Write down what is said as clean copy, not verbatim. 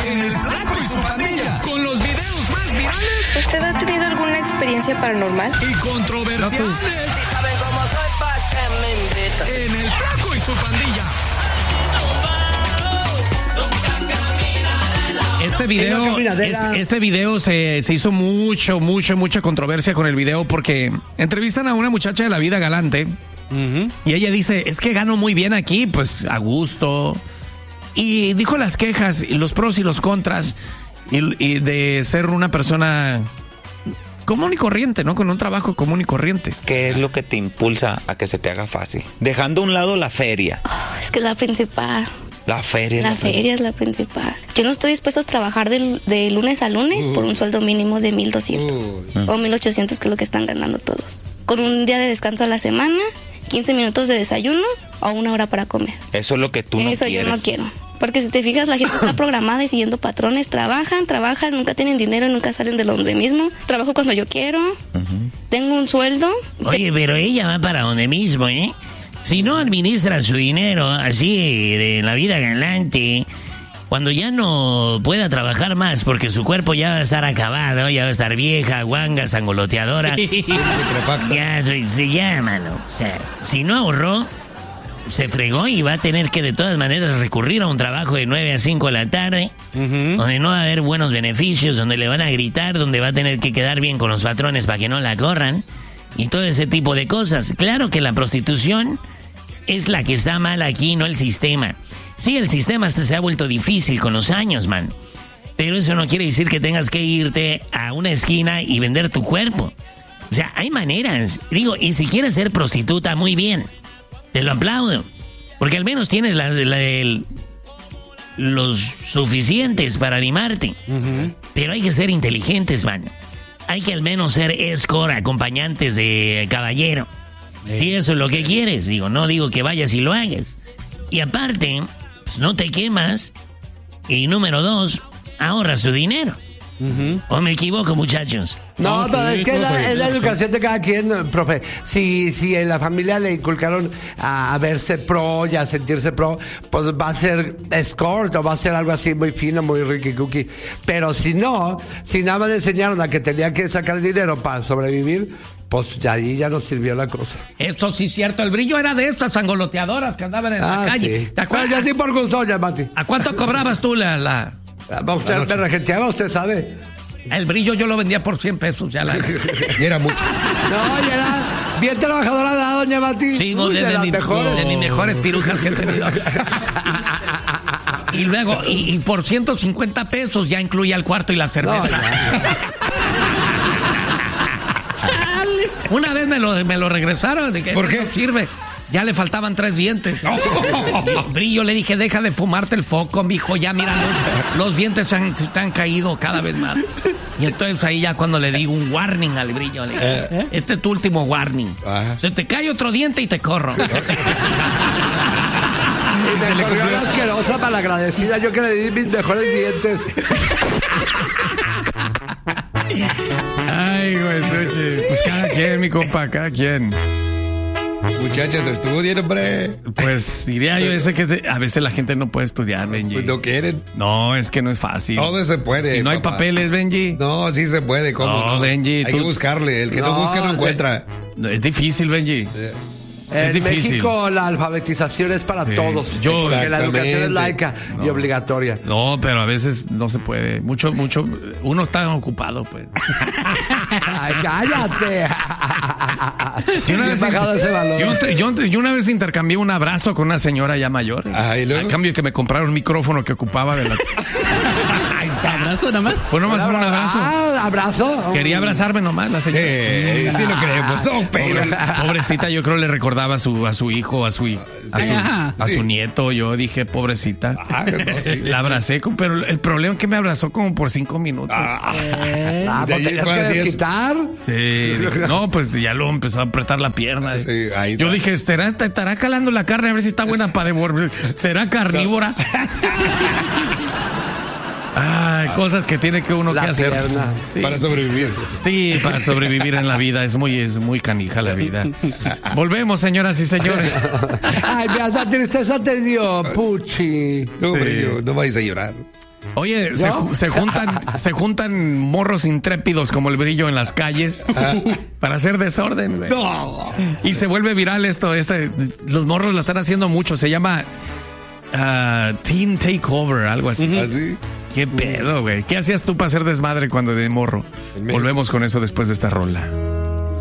en El Flaco y su Pandilla, con los videos más virales. ¿Usted ha tenido alguna experiencia paranormal? Y controversiales. Si saben cómo soy, ¿pa' qué me invitan? En El Flaco y su Pandilla. Este video se hizo mucha controversia con el video porque entrevistan a una muchacha de la vida galante y ella dice, es que gano muy bien aquí, pues a gusto. Y dijo las quejas, los pros y los contras y de ser una persona común y corriente, ¿no? Con un trabajo común y corriente. ¿Qué es lo que te impulsa a que se te haga fácil? Dejando a un lado la feria. Es que es la principal. La feria. La feria es la principal. Yo no estoy dispuesto a trabajar de lunes a lunes por un sueldo mínimo de 1,200 o 1,800, que es lo que están ganando todos. Con un día de descanso a la semana, 15 minutos de desayuno o 1 hora para comer. Eso es lo que tú no quieres. Eso yo no quiero. Porque si te fijas, la gente está programada y siguiendo patrones. Trabajan, nunca tienen dinero, nunca salen de donde mismo. Trabajo cuando yo quiero. Tengo un sueldo. Oye, pero ella va para donde mismo, ¿eh? Si no administra su dinero así de la vida galante, cuando ya no pueda trabajar más porque su cuerpo ya va a estar acabado, ya va a estar vieja, guanga, sangoloteadora, ya, mano. O sea, si no ahorró, se fregó y va a tener que de todas maneras recurrir a un trabajo de 9 a 5 de la tarde, donde no va a haber buenos beneficios, donde le van a gritar, donde va a tener que quedar bien con los patrones para que no la corran, y todo ese tipo de cosas. Claro que la prostitución es la que está mal aquí, no el sistema. Sí, el sistema se ha vuelto difícil con los años, man. Pero eso no quiere decir que tengas que irte a una esquina y vender tu cuerpo. O sea, hay maneras. Digo, y si quieres ser prostituta, muy bien. Te lo aplaudo. Porque al menos tienes los suficientes para animarte. Pero hay que ser inteligentes, man. Hay que al menos ser escort, acompañantes de caballero. Si eso es lo que quieres, digo, no digo que vayas y lo hagas. Y aparte, pues no te quemas. Y número 2, ahorras tu dinero. ¿O me equivoco, muchachos? No, es que es la educación de cada quien, profe. Si en la familia le inculcaron a verse pro y a sentirse pro, pues va a ser escort o va a ser algo así muy fino, muy ricky cookie. Pero si no, si nada más le enseñaron a que tenía que sacar dinero para sobrevivir, pues ya ahí ya no sirvió la cosa. Eso sí es cierto, el brillo era de estas sangoloteadoras que andaban en la calle. Sí. ¿Te acuerdas? Yo sí por gusto, ya, Mati. ¿A cuánto cobrabas tú usted me regenteaba, usted sabe. El brillo yo lo vendía por 100 pesos. Y era mucho. No, y era bien trabajadora la doña Mati. Sí, de mis mejores pirujas que he tenido. Y luego, y por 150 pesos ya incluía el cuarto y la cerveza. Una vez me lo regresaron. De que ¿por qué? No sirve. Ya le faltaban 3 dientes. Brillo, le dije, deja de fumarte el foco, mijo. Ya, mira, los dientes te han caído cada vez más. Y entonces ahí ya cuando le digo un warning al Brillo, le digo, este es tu último warning. Se te cae otro diente y te corro. Y se le corrió la asquerosa malagradecida. Yo que le di mis mejores dientes. Ay, güey, pues cada quien, mi compa, cada quien. Muchachas, estudien, hombre. Pues diría yo que a veces la gente no puede estudiar, Benji. Pues no quieren. No, es que no es fácil. Todo se puede. Si no hay papeles, Benji. No, sí se puede. ¿Cómo no? Benji. Hay que buscarle. El que no busca no encuentra. Es difícil, Benji. En México la alfabetización es para todos. Que la educación es laica y obligatoria. No, pero a veces no se puede. Mucho. Uno está ocupado, pues. Ay, cállate. Yo una vez intercambié un abrazo con una señora ya mayor. A cambio de que me compraron un micrófono que ocupaba de la... Ahí está, abrazo nada más. Fue nomás un abrazo. ¿Abrazo? Quería abrazarme nomás la señora. Sí lo creemos. No, pero... Pobrecita, yo creo le recordaba a su hijo, a su nieto. Yo dije, pobrecita. La abracé, pero el problema es que me abrazó como por 5 minutos. ¿Pues tenías que desquitar? Sí. No, pues ya luego empezó a apretar la pierna. Sí, yo dije, estará calando la carne a ver si está buena para devolver. ¿Será carnívora? Ay, cosas que tiene que uno que hacer. Sí. Para sobrevivir. Sí, para sobrevivir en la vida. Es muy canija la vida. Volvemos, señoras y señores. Ay, me hasta tristeza te dio, Puchi. No, Brillo, no vais a llorar. Oye, se juntan morros intrépidos como el Brillo en las calles para hacer desorden, güey. No. Y se vuelve viral esto. Los morros lo están haciendo mucho. Se llama Teen Takeover, algo así. ¿Así? ¿Qué pedo, güey? ¿Qué hacías tú para hacer desmadre cuando de morro? Volvemos con eso después de esta rola.